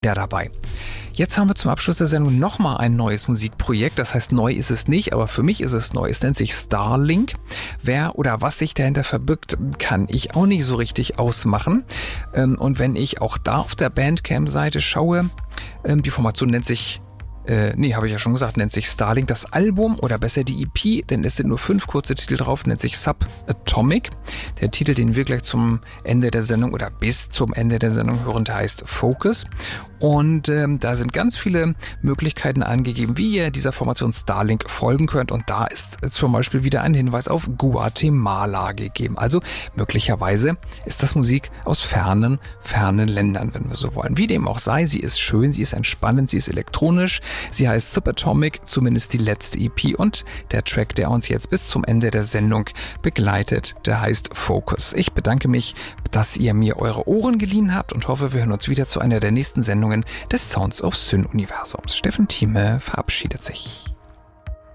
dabei. Jetzt haben wir zum Abschluss der Sendung nochmal ein neues Musikprojekt. Das heißt, neu ist es nicht, aber für mich ist es neu. Es nennt sich Starlink. Wer oder was sich dahinter verbirgt, kann ich auch nicht so richtig ausmachen. Und wenn ich auch da auf der Bandcamp-Seite schaue, die Formation nennt sich habe ich ja schon gesagt, nennt sich Starlink. Das Album oder besser die EP, denn es sind nur 5 kurze Titel drauf, nennt sich Subatomic. Der Titel, den wir gleich zum Ende der Sendung oder bis zum Ende der Sendung hören, der heißt Focus. Und da sind ganz viele Möglichkeiten angegeben, wie ihr dieser Formation Starlink folgen könnt. Und da ist zum Beispiel wieder ein Hinweis auf Guatemala gegeben. Also möglicherweise ist das Musik aus fernen Ländern, wenn wir so wollen. Wie dem auch sei, sie ist schön, sie ist entspannend, sie ist elektronisch. Sie heißt Subatomic, zumindest die letzte EP, und der Track, der uns jetzt bis zum Ende der Sendung begleitet, der heißt Focus. Ich bedanke mich, dass ihr mir eure Ohren geliehen habt und hoffe, wir hören uns wieder zu einer der nächsten Sendungen des Sounds of Syn-Universums. Steffen Thieme verabschiedet sich.